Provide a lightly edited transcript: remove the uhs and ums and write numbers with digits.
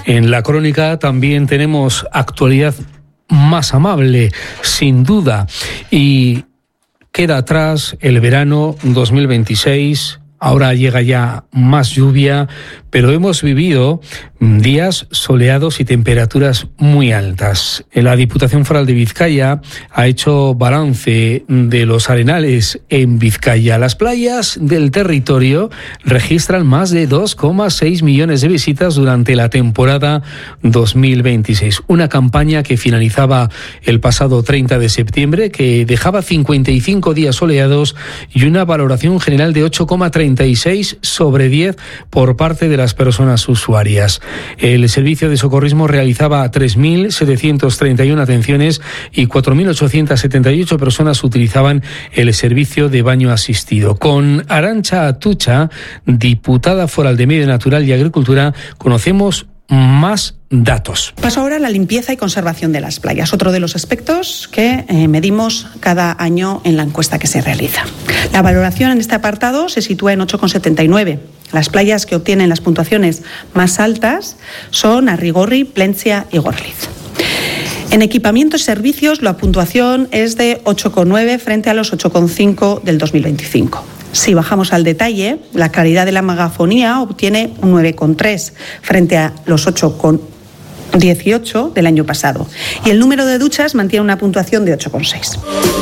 En la crónica también tenemos actualidad más amable, sin duda, y queda atrás el verano 2026. Ahora llega ya más lluvia, pero hemos vivido días soleados y temperaturas muy altas. La Diputación Foral de Vizcaya ha hecho balance de los arenales en Vizcaya. Las playas del territorio registran más de 2,6 millones de visitas durante la temporada 2026. Una campaña que finalizaba el pasado 30 de septiembre, que dejaba 55 días soleados y una valoración general de 8,36 sobre 10 por parte de las personas usuarias. El servicio de socorrismo realizaba 3.731 atenciones y 4.878 personas utilizaban el servicio de baño asistido. Con Arantxa Atutxa, diputada foral de Medio Natural y Agricultura, conocemos más datos. Paso ahora a la limpieza y conservación de las playas, otro de los aspectos que medimos cada año en la encuesta que se realiza. La valoración en este apartado se sitúa en 8,79. Las playas que obtienen las puntuaciones más altas son Arrigorri, Plentzia y Gorliz. En equipamientos y servicios, la puntuación es de 8,9 frente a los 8,5 del 2025. Si bajamos al detalle, la calidad de la megafonía obtiene un 9,3 frente a los 8,18 del año pasado. Y el número de duchas mantiene una puntuación de 8,6.